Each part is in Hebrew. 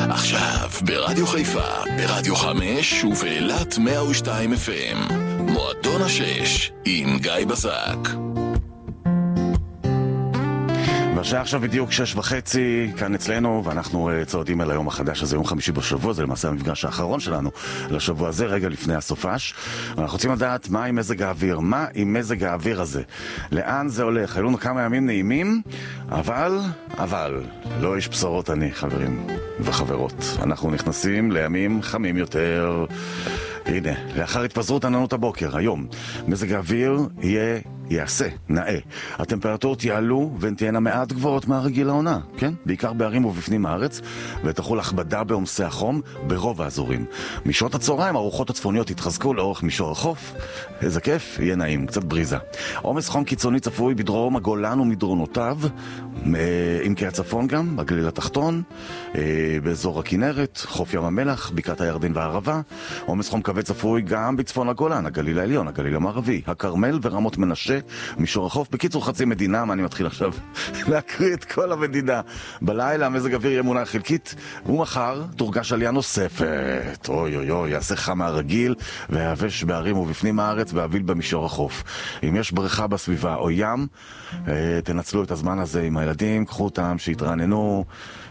עכשיו ברדיו חיפה, ברדיו 5 ובאילת 102 FM. מועדון השש עם גיא בזק. והשעה עכשיו בדיוק 6:30 כאן אצלנו, ואנחנו צועדים אל היום החדש הזה, יום חמישי בשבוע. זה למעשה המפגש האחרון שלנו לשבוע הזה, רגע לפני הסופש. אנחנו רוצים לדעת מה עם מזג האוויר, מה עם מזג האוויר הזה, לאן זה הולך. היו לנו כמה ימים נעימים, אבל לא יש בשורות, אני חברים וחברות, אנחנו נכנסים לימים חמים יותר. הנה, לאחר התפזרות עננות הבוקר, היום מזג האוויר יעשה נאה. הטמפרטורות יעלו והן תהיינה מעט גבוהות מהרגיל לעונה, כן? בעיקר בערים ובפנים הארץ, ותחול הכבדה בעומסי החום ברוב האזורים. משעות הצהריים הרוחות הצפוניות יתחזקו לאורך מישור החוף. איזה כיף, יהיה נעים, קצת בריזה. עומס חום קיצוני צפוי בדרום הגולן ומדרונותיו, אם כי הצפון גם, בגליל התחתון, באזור הכנרת, חוף ים המלח, בקעת הירדן והערבה. עומס חום כבד צפוי גם בצפון הגולן, הגליל העליון, הגליל המערבי, הכרמל ורמות מנשה, מישור החוף. בקיצור, חצי מדינה. מה אני מתחיל עכשיו להקריא את כל המדינה? בלילה המזג אוויר יהיה מונח חלקית, ומחר תורגש עלייה נוספת. אוי, יעשה חם מהרגיל ויבש בערים ובפנים הארץ, ואביל במישור החוף. אם יש בריכה בסביבה או ים, תנצלו את הזמן הזה עם הילדים, קחו אותם, שיתרעננו,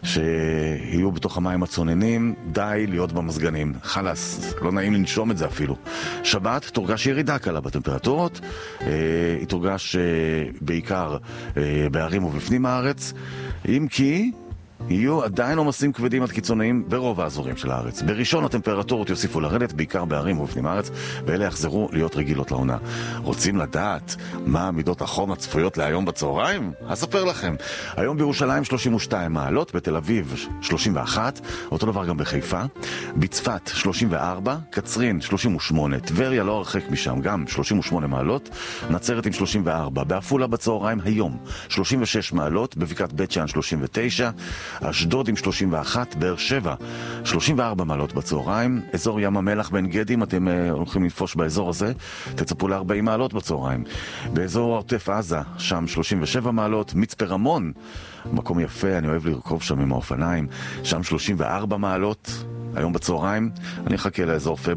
שיהיו בתוך המים הצוננים, די להיות במזגנים. חלס, לא נעים לנשום את זה אפילו. שבת תורגש ירידה קלה בטמפרטורות, היא תורגש בעיקר בערים ובפנים הארץ, אם כי יהיו עדיין עומסים כבדים עד קיצוניים ברוב האזורים של הארץ. בראשון הטמפרטורות יוסיפו לרדת, בעיקר בערים ובפנים הארץ, ואלה יחזרו להיות רגילות לעונה. רוצים לדעת מה מידות החום הצפויות להיום בצהריים? אספר לכם. היום בירושלים 32 מעלות, בתל אביב 31, אותו דבר גם בחיפה, בצפת 34, קצרין 38, טבריה לא הרחק משם, גם 38 מעלות, נצרת עם 34, בעפולה בצהריים היום 36 מעלות, בבקעת בית שאן 39, אשדוד עם 31, באר שבע 34 מעלות בצהריים, אזור ים המלח בן גדי, אם אתם הולכים לנפוש באזור הזה, תצפו ל40 מעלות בצהריים. באזור עוטף עזה, שם 37 מעלות, מצפה רמון, מקום יפה, אני אוהב לרכוב שם עם האופניים, שם 34 מעלות, היום בצהריים. אני אחכה לאזור